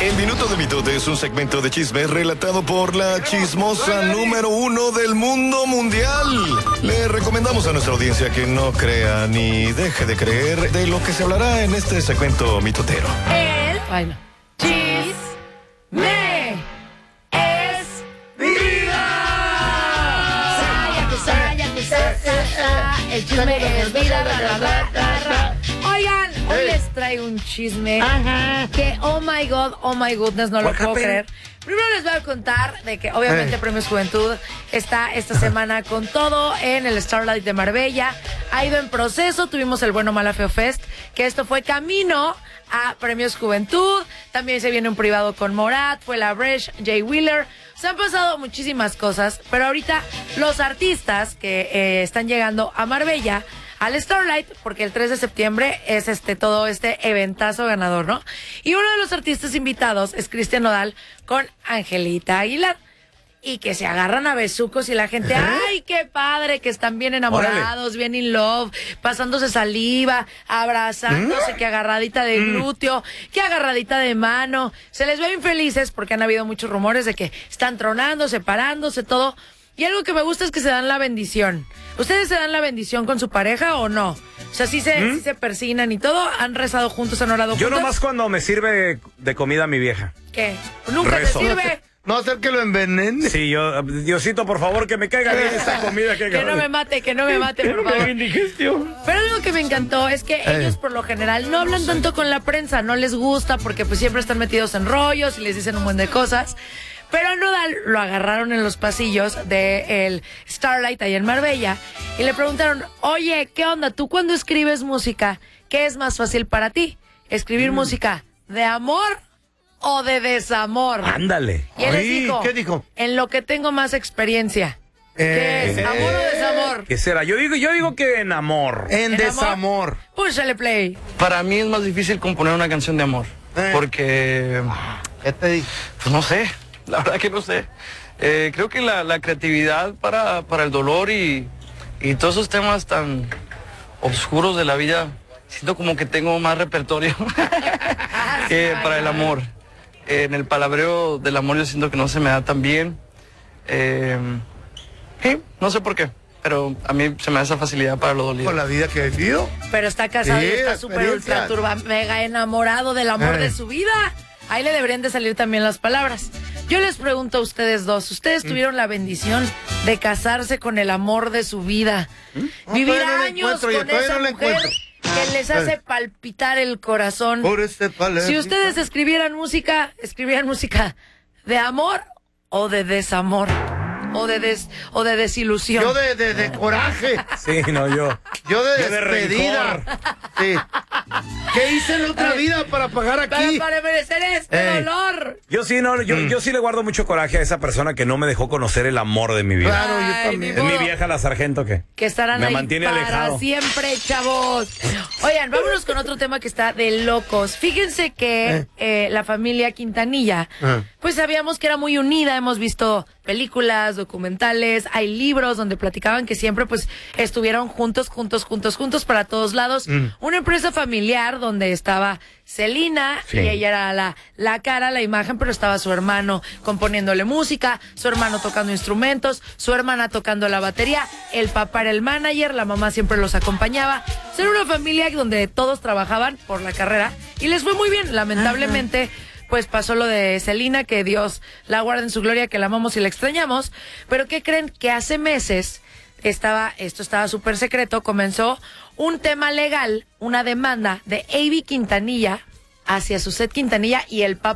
El Minuto de Mitote es un segmento de chismes relatado por la chismosa número 1 del mundo mundial. Le recomendamos a nuestra audiencia que no crea ni deje de creer de lo que se hablará en este segmento mitotero. El chisme es vida. El chisme es vida. Oigan, hoy les traigo un chisme que, oh my goodness, no lo puedo creer. Primero les voy a contar de que obviamente Premios Juventud está esta semana con todo en el Starlight de Marbella. Ha ido en proceso, tuvimos el Bueno Mala Feo Fest, que esto fue camino a Premios Juventud. También se viene un privado con Morat, fue la Bresh, Jay Wheeler. Se han pasado muchísimas cosas, pero ahorita los artistas que están llegando a Marbella al Starlight, porque el 3 de septiembre es todo este eventazo ganador, ¿no? Y uno de los artistas invitados es Cristian Nodal con Angelita Aguilar. Y que se agarran a besucos y la gente, ¡ay, qué padre! Que están bien enamorados, bien in love, pasándose saliva, abrazándose, que agarradita de glúteo, que agarradita de mano. Se les ve bien felices porque han habido muchos rumores de que están tronando, separándose, todo. Y algo que me gusta es que se dan la bendición. ¿Ustedes se dan la bendición con su pareja o no? O sea, sí se persignan y todo. ¿Han rezado juntos, han orado juntos? Yo nomás cuando me sirve de comida mi vieja. ¿Qué? ¿Nunca Rezo. te sirve? No hacer que lo envenene. Sí, Diosito, por favor, que me caiga bien esta comida. Que no me mate, por favor. Indigestión. Pero algo que me encantó es que ellos por lo general no hablan tanto con la prensa, no les gusta porque pues siempre están metidos en rollos y les dicen un montón de cosas. Pero a Nodal lo agarraron en los pasillos del Starlight ahí en Marbella y le preguntaron, oye, ¿qué onda? ¿Tú cuando escribes música, qué es más fácil para ti? ¿Escribir música de amor o de desamor? Ándale. Y él les dijo, ¿qué dijo? En lo que tengo más experiencia. ¿Qué es? ¿Amor o desamor? ¿Qué será? Yo digo que en amor. En desamor. Púchale play. Para mí es más difícil componer una canción de amor. Porque, ¿Qué te dije? pues no sé, la verdad que no sé. Creo que la creatividad para el dolor y todos esos temas tan oscuros de la vida, siento como que tengo más repertorio que para el amor. En el palabreo del amor yo siento que no se me da tan bien. Sí, no sé por qué, pero a mí se me da esa facilidad para lo dolido. Con la vida que he vivido. Pero está casado Sí, y está súper ultra turba, mega enamorado del amor de su vida. Ahí le deberían de salir también las palabras. Yo les pregunto a ustedes dos, ¿ustedes tuvieron la bendición de casarse con el amor de su vida? Vivir años con esa mujer que les hace palpitar el corazón. Por Si ustedes escribieran música de amor o de desamor. O de desilusión. Yo de coraje. Sí, no, yo. Yo de de despedida. Sí. ¿Qué hice en otra vida para pagar aquí? Para merecer este dolor. Yo sí, no, yo sí le guardo mucho coraje a esa persona que no me dejó conocer el amor de mi vida. Claro, yo Ay, también. Es mi vieja la sargento que estarán me ahí mantiene para alejado. siempre, chavos. Oigan, vámonos con otro tema que está de locos. Fíjense que la familia Quintanilla, pues sabíamos que era muy unida. Hemos visto películas, documentales, hay libros donde platicaban que siempre pues estuvieron juntos para todos lados. Una empresa familiar donde estaba Selena, y ella era la cara, la imagen, pero estaba su hermano componiéndole música, su hermano tocando instrumentos, su hermana tocando la batería, el papá era el manager, la mamá siempre los acompañaba. Era una familia donde todos trabajaban por la carrera y les fue muy bien. Lamentablemente, pues pasó lo de Selena, que Dios la guarde en su gloria, que la amamos y la extrañamos. Pero ¿qué creen? Que hace meses esto estaba súper secreto, comenzó un tema legal, una demanda de Avi Quintanilla hacia Suset Quintanilla y el papá